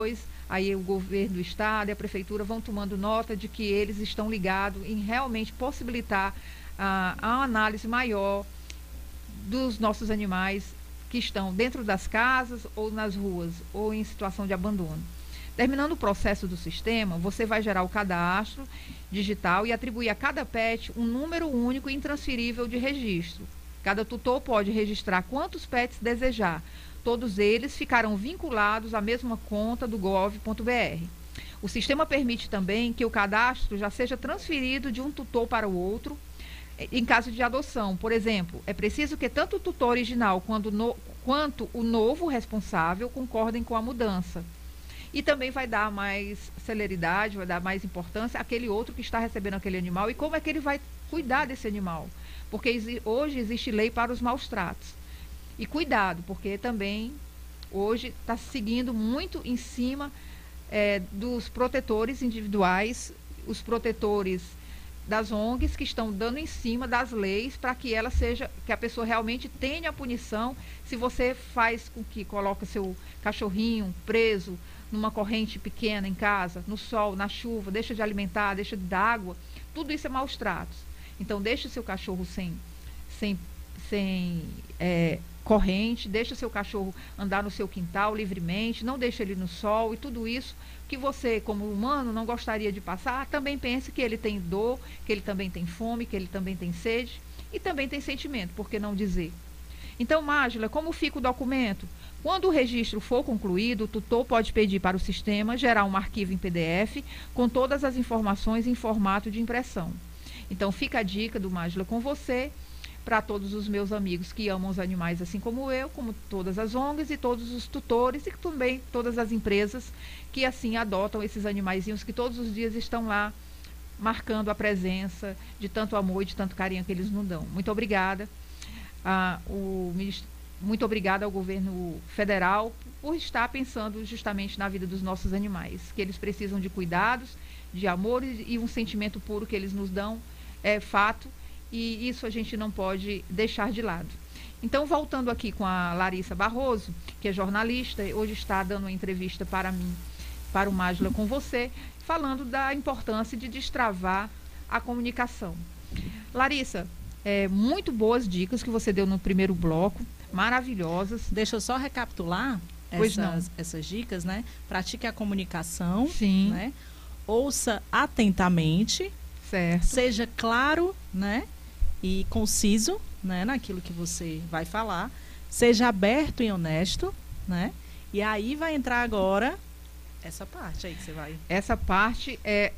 aí o governo do estado e a prefeitura vão tomando nota de que eles estão ligados em realmente possibilitar a análise maior dos nossos animais que estão dentro das casas ou nas ruas ou em situação de abandono. Terminando o processo do sistema, você vai gerar o cadastro digital e atribuir a cada pet um número único e intransferível de registro. Cada tutor pode registrar quantos pets desejar. Todos eles ficarão vinculados à mesma conta do gov.br. O sistema permite também que o cadastro já seja transferido de um tutor para o outro em caso de adoção. Por exemplo, é preciso que tanto o tutor original quanto o novo responsável concordem com a mudança. E também vai dar mais celeridade, vai dar mais importância àquele outro que está recebendo aquele animal e como é que ele vai cuidar desse animal. Porque hoje existe lei para os maus tratos. E cuidado, porque também hoje está seguindo muito em cima dos protetores individuais, os protetores das ONGs que estão dando em cima das leis para que que a pessoa realmente tenha a punição se você faz com que coloca seu cachorrinho preso numa corrente pequena em casa, no sol, na chuva, deixa de alimentar, deixa de dar água, tudo isso é maus tratos. Então deixe seu cachorro sem corrente, deixa seu cachorro andar no seu quintal livremente, não deixa ele no sol e tudo isso que você, como humano, não gostaria de passar, também pense que ele tem dor, que ele também tem fome, que ele também tem sede e também tem sentimento, por que não dizer? Então, Mágila, como fica o documento? Quando o registro for concluído, o tutor pode pedir para o sistema gerar um arquivo em PDF com todas as informações em formato de impressão. Então, fica a dica do Mágila com você, para todos os meus amigos que amam os animais assim como eu, como todas as ONGs e todos os tutores e também todas as empresas que assim adotam esses animaizinhos que todos os dias estão lá marcando a presença de tanto amor e de tanto carinho que eles nos dão. Muito obrigada. Muito obrigada ao governo federal por estar pensando justamente na vida dos nossos animais, que eles precisam de cuidados, de amor e um sentimento puro que eles nos dão, é fato. E isso a gente não pode deixar de lado. Então, voltando aqui com a Larissa Barroso, que é jornalista, hoje está dando uma entrevista para mim, para o Mágila com você, falando da importância de destravar a comunicação. Larissa, muito boas dicas que você deu no primeiro bloco, maravilhosas. Deixa eu só recapitular essas dicas, né? Pratique a comunicação, sim, né? Ouça atentamente, certo, seja claro, né? E conciso, né, naquilo que você vai falar, seja aberto e honesto, né? E aí vai entrar agora essa parte aí que você vai. Essa parte é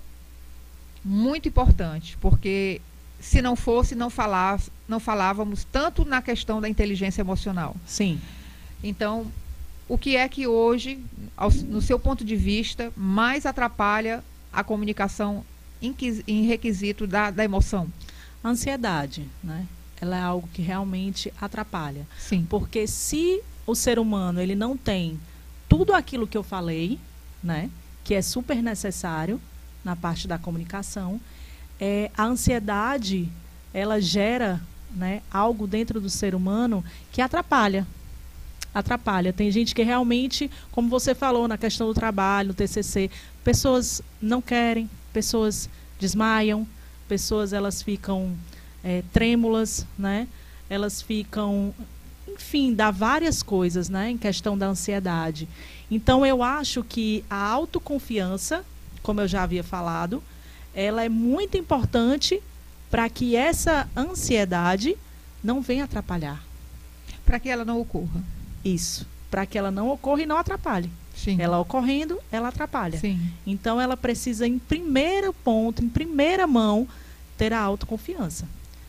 muito importante, porque se não fosse, não falávamos tanto na questão da inteligência emocional. Sim. Então, o que é que hoje, no seu ponto de vista, mais atrapalha a comunicação em requisito da emoção? A ansiedade, né? Ela é algo que realmente atrapalha. Sim. Porque se o ser humano ele não tem tudo aquilo que eu falei, né? Que é super necessário na parte da comunicação, a ansiedade, ela gera, né, algo dentro do ser humano que atrapalha. Atrapalha. Tem gente que realmente, como você falou na questão do trabalho, no TCC, pessoas não querem, pessoas desmaiam, pessoas elas ficam trêmulas, né? Elas ficam, enfim, dá várias coisas, né? Em questão da ansiedade. Então eu acho que a autoconfiança, como eu já havia falado, ela é muito importante para que essa ansiedade não venha atrapalhar. Para que ela não ocorra. Isso, para que ela não ocorra e não atrapalhe. Sim. Ela ocorrendo, ela atrapalha. Sim. Então, ela precisa, em primeiro ponto, em primeira mão, ter a autoconfiança.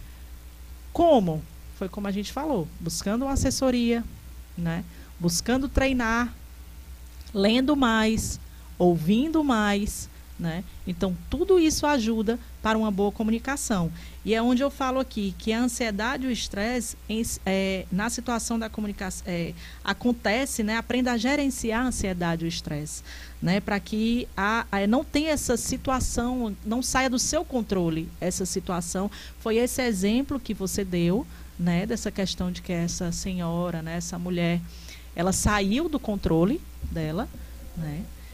Como? Foi como a gente falou, buscando uma assessoria, né? Buscando treinar, lendo mais, ouvindo mais, né? Então, tudo isso ajuda para uma boa comunicação. E é onde eu falo aqui que a ansiedade e o estresse, na situação da comunicação, acontece, né? Aprenda a gerenciar a ansiedade e o estresse, né? Para que não tenha essa situação, não saia do seu controle essa situação. Foi esse exemplo que você deu, né? Dessa questão de que essa senhora, né? Essa mulher, ela saiu do controle dela, né?